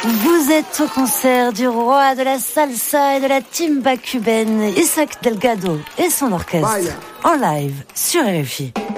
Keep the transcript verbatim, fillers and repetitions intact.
Vous êtes au concert du roi de la salsa et de la timba cubaine, Isaac Delgado et son orchestre, en live sur R F I.